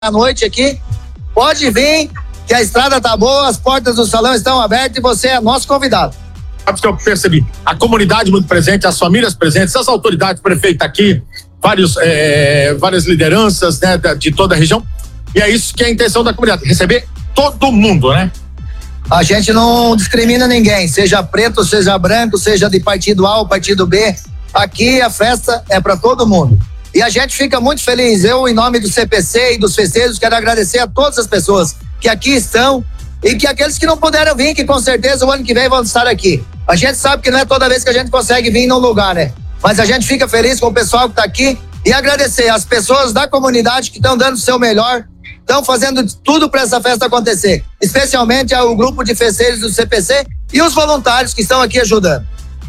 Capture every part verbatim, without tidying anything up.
à noite aqui, pode vir, que a estrada tá boa, as portas do salão estão abertas e você é nosso convidado. Sabe o que eu percebi? A comunidade muito presente, as famílias presentes, as autoridades, prefeito aqui, vários, é, várias lideranças, né, de toda a região. E é isso que é a intenção da comunidade, receber todo mundo, né? A gente não discrimina ninguém, seja preto, seja branco, seja de partido A ou partido B. Aqui a festa é para todo mundo. E a gente fica muito feliz. Eu, em nome do C P C e dos festejos, quero agradecer a todas as pessoas que aqui estão e que aqueles que não puderam vir, que com certeza o ano que vem vão estar aqui. A gente sabe que não é toda vez que a gente consegue vir num lugar, né? Mas a gente fica feliz com o pessoal que está aqui e agradecer as pessoas da comunidade que estão dando o seu melhor, estão fazendo tudo para essa festa acontecer, especialmente o grupo de festejos do C P C e os voluntários que estão aqui ajudando.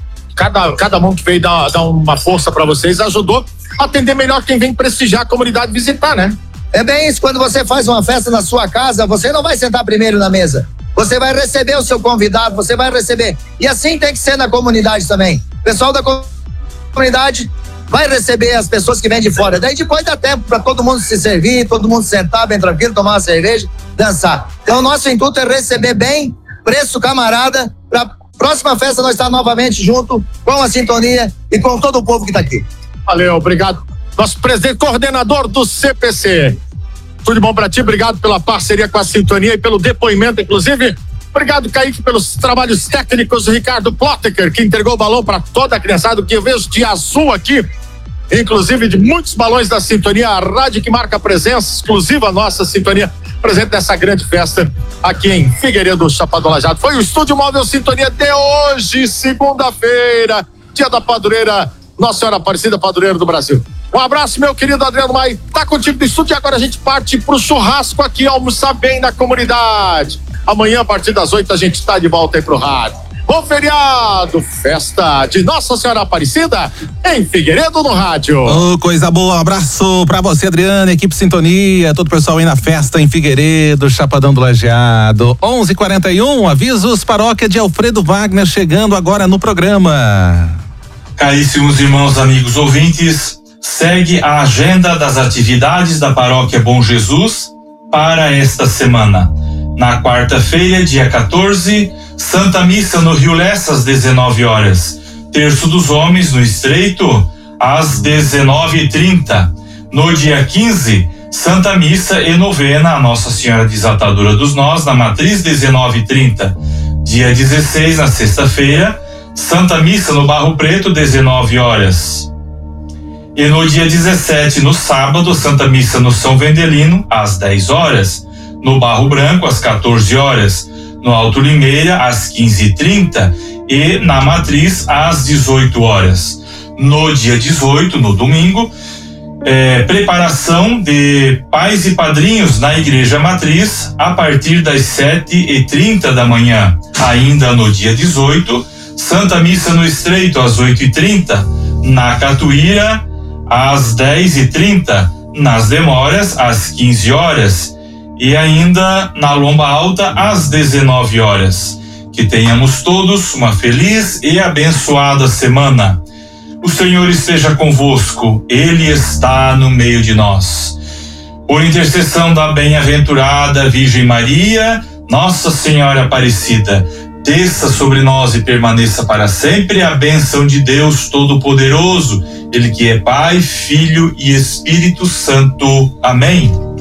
Cada, cada mão que veio dar, dar uma força para vocês ajudou a atender melhor quem vem prestigiar a comunidade, visitar, né? É bem isso, quando você faz uma festa na sua casa, você não vai sentar primeiro na mesa, você vai receber o seu convidado, você vai receber, e assim tem que ser na comunidade também. O pessoal da comunidade vai receber as pessoas que vêm de fora, daí depois dá tempo para todo mundo se servir, todo mundo sentar bem tranquilo, tomar uma cerveja, dançar. Então o nosso intuito é receber bem, preço camarada, para próxima festa nós estar novamente junto com a sintonia e com todo o povo que está aqui. Valeu, obrigado. Nosso presidente coordenador do C P C. Tudo de bom para ti, obrigado pela parceria com a sintonia e pelo depoimento, inclusive. Obrigado, Kaique, pelos trabalhos técnicos. Ricardo Plotteker, que entregou o balão para toda a criançada, que eu vejo de azul aqui, inclusive de muitos balões da sintonia, a rádio que marca a presença exclusiva nossa sintonia, presente nessa grande festa aqui em Figueiredo, Chapadão Lajeado. Foi o Estúdio Móvel Sintonia de hoje, segunda-feira, dia da padroeira, Nossa Senhora Aparecida, padroeira do Brasil. Um abraço, meu querido Adriano Maia, tá contigo do estúdio e agora a gente parte pro churrasco aqui, almoçar bem na comunidade. Amanhã, a partir das oito, a gente está de volta aí pro rádio. Bom feriado, festa de Nossa Senhora Aparecida em Figueiredo no rádio. Oh, coisa boa, abraço pra você, Adriana, equipe Sintonia, todo o pessoal aí na festa em Figueiredo, Chapadão do Lajeado. onze e quarenta e um, avisos, paróquia de Alfredo Wagner chegando agora no programa. Caríssimos irmãos, amigos ouvintes, segue a agenda das atividades da paróquia Bom Jesus para esta semana. Na quarta-feira, dia quatorze, Santa Missa no Rio Lessa às dezenove horas. Terço dos Homens no Estreito às dezenove e trinta. No dia quinze, Santa Missa e novena a Nossa Senhora Desatadora dos Nós na Matriz dezenove e trinta. Dia dezesseis, na sexta-feira, Santa Missa no Barro Preto dezenove horas. E no dia dezessete, no sábado, Santa Missa no São Vendelino às dez horas. No Barro Branco às quatorze horas. No Alto Limeira às quinze e trinta e na Matriz às dezoito horas. No dia dezoito, no domingo, é, preparação de pais e padrinhos na Igreja Matriz a partir das sete e trinta da manhã. Ainda no dia dezoito, Santa Missa no Estreito às oito e trinta, na Catuíra às dez e trinta, nas Demoras às quinze horas. E ainda na Lomba Alta às dezenove horas. Que tenhamos todos uma feliz e abençoada semana. O Senhor esteja convosco, Ele está no meio de nós. Por intercessão da bem-aventurada Virgem Maria, Nossa Senhora Aparecida, desça sobre nós e permaneça para sempre a bênção de Deus Todo-Poderoso, Ele que é Pai, Filho e Espírito Santo. Amém.